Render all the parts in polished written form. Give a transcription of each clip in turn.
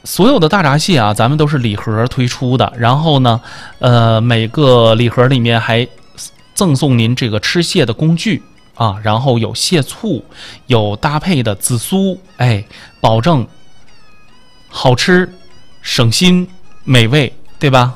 所有的大闸蟹啊，咱们都是礼盒推出的，然后呢，每个礼盒里面还赠送您这个吃蟹的工具啊，然后有蟹醋，有搭配的紫苏，哎，保证好吃、省心、美味，对吧？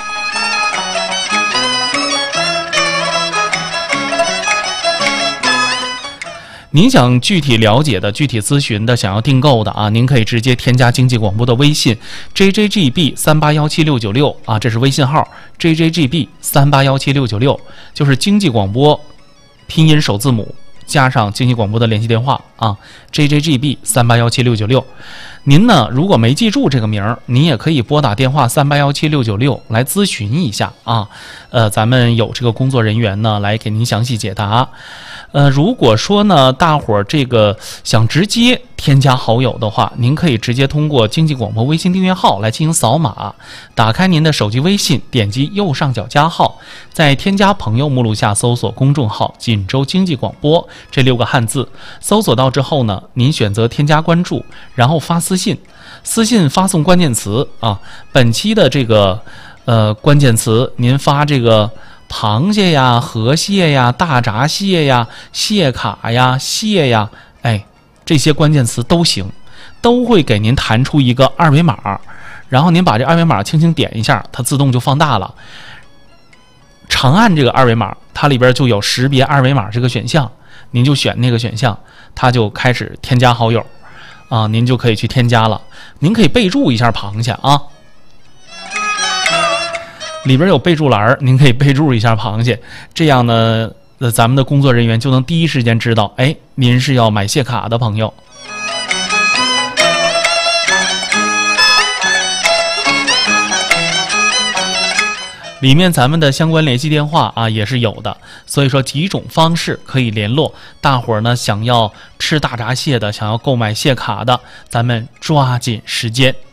您想具体了解的、具体咨询的、想要订购的啊，您可以直接添加经济广播的微信 JJGB381766啊，这是微信号 JJGB381766，就是经济广播拼音首字母加上经济广播的联系电话啊 JJGB381766。您呢，如果没记住这个名儿，您也可以拨打电话381766来咨询一下啊。咱们有这个工作人员呢来给您详细解答。如果说呢，大伙儿这个想直接添加好友的话，您可以直接通过经济广播微信订阅号来进行扫码，打开您的手机微信，点击右上角加号，在添加朋友目录下搜索公众号锦州经济广播这6个汉字，搜索到之后呢，您选择添加关注，然后发私信发送关键词啊，本期的这个关键词您发这个螃蟹呀、河蟹呀、大闸蟹呀、蟹卡呀、蟹呀，哎，这些关键词都行，都会给您弹出一个二维码，然后您把这二维码轻轻点一下，它自动就放大了。长按这个二维码，它里边就有识别二维码这个选项，您就选那个选项，它就开始添加好友啊，您就可以去添加了。您可以备注一下螃蟹啊。里边有备注栏，您可以备注一下螃蟹，这样呢，咱们的工作人员就能第一时间知道，哎，您是要买蟹卡的朋友。里面咱们的相关联系电话啊也是有的，所以说几种方式可以联络。大伙儿呢想要吃大闸蟹的，想要购买蟹卡的，咱们抓紧时间。